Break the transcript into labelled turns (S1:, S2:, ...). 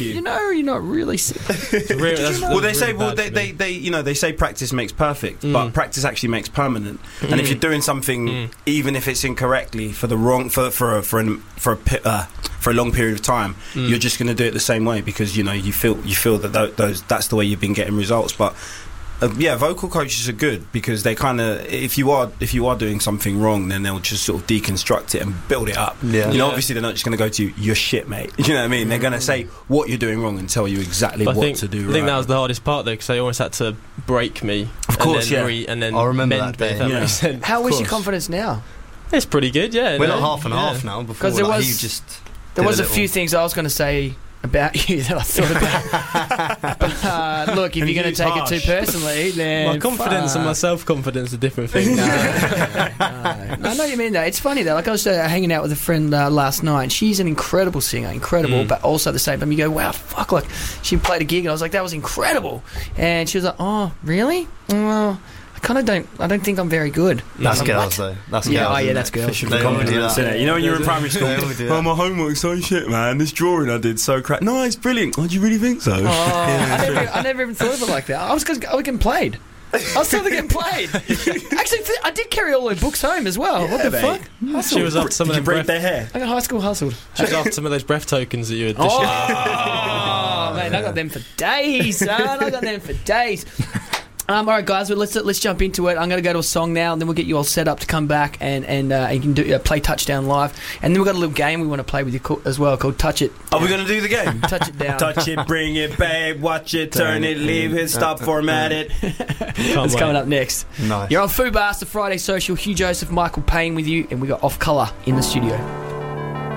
S1: you know you're not really sick.
S2: Well, they say they say practice makes perfect, but practice actually makes permanent. And if you're doing something, even if it's incorrectly for the wrong for a long period of time, you're just going to do it the same way because you feel that that's the way you've been getting results. But vocal coaches are good because they kind of, if you are doing something wrong, then they'll just sort of deconstruct it and build it up. Obviously they're not just going to go to you, you're shit, mate. You know what I mean? They're going to say what you're doing wrong and tell you exactly what to do.
S3: I think that was the hardest part though, because they almost had to break me.
S2: Of course,
S3: and then
S4: I remember that day.
S1: How is your confidence now?
S3: It's pretty good, yeah.
S4: We're not half and half now. Before
S1: there was a few things I was going to say about you that I thought about. But look, if you're going to take it too personally, then
S3: my confidence and my self-confidence are different things.
S1: I know what you mean though. It's funny though. Like I was hanging out with a friend last night. She's an incredible singer, but also at the same time you go, wow, fuck! Like she played a gig and I was like, that was incredible. And she was like, oh, really? I don't think I'm very good.
S4: That's girls though. That's girls.
S1: Oh yeah, that's girls.
S2: Confidence, innit? You know when you're in primary school, my homework's so shit, man. This drawing I did so crap. No, it's brilliant. Oh, do you really think so?
S1: I never even thought of it like that. I was getting played. I was still getting played. Actually, I did carry all their books home as well. What the fuck?
S3: She was after some of them.
S2: Did you break their hair?
S1: I got high school hustled.
S3: She was after some of those breath tokens that you had.
S1: Oh, man, I got them for days, son. All right, guys, well, let's jump into it. I'm going to go to a song now, and then we'll get you all set up to come back and you can play Touchdown Live. And then we've got a little game we want to play with you as well called Touch It.
S2: Are we going to do the game?
S1: Touch it down.
S2: Touch it, bring it, babe, watch it, turn it, leave it, stop, format it.
S1: It's coming up next.
S4: Nice.
S1: You're on Fubar, the Friday Social. Hugh Joseph, Michael Payne with you, and we got Off Colour in the studio.